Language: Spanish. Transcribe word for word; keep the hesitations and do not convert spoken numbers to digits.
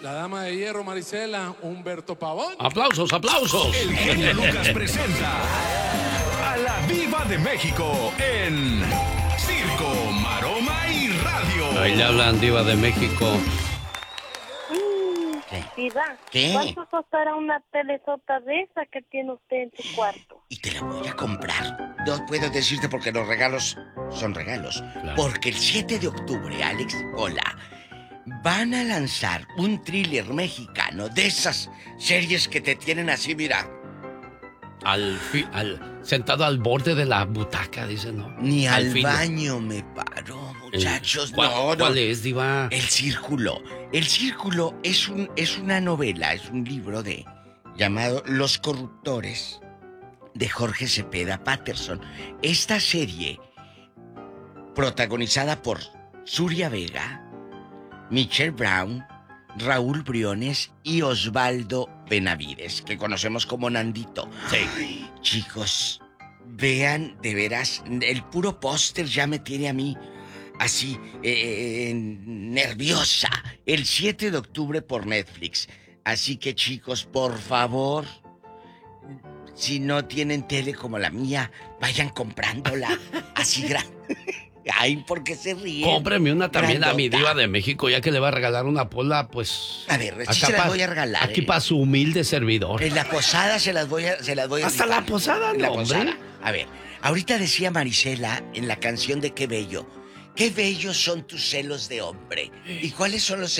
La dama de hierro, Marisela, Humberto Pavón. Aplausos, aplausos. El genio Lucas presenta a la Diva de México en Circo, Maroma y Radio. Ahí le hablan, Diva de México. ¿Qué? Diva, ¿Qué? ¿cuánto costará una telesota de esa que tiene usted en su cuarto? Y te la voy a comprar. No puedo decirte porque los regalos son regalos. Claro. Porque el siete de octubre, Alex, hola, van a lanzar un thriller mexicano de esas series que te tienen así, mira. Al, fi- al sentado al borde de la butaca, dice, ¿no? Ni al, filo. baño me paro, muchachos. El- ¿cuál, no, no. ¿Cuál es, Diva? El Círculo. El Círculo es un es una novela, es un libro de llamado Los corruptores de Jorge Cepeda Patterson. Esta serie protagonizada por Zuria Vega, Michelle Brown, Raúl Briones y Osvaldo Benavides, que conocemos como Nandito. Sí. Chicos, vean, de veras, el puro póster ya me tiene a mí así, eh, nerviosa. El siete de octubre por Netflix. Así que, chicos, por favor, si no tienen tele como la mía, vayan comprándola así grande. Ay, ¿por qué se ríen? Cómpreme una también a mi Grandota. Diva de México, ya que le va a regalar una pola, pues... A ver, sí acá se las pa- voy a regalar. Aquí eh. para su humilde servidor. En la posada se las voy a, se las voy a Hasta rifar. la posada, En la no, posada. hombre. A ver, ahorita decía Marisela en la canción de Qué bello. Qué bellos son tus celos de hombre. ¿Y cuáles son los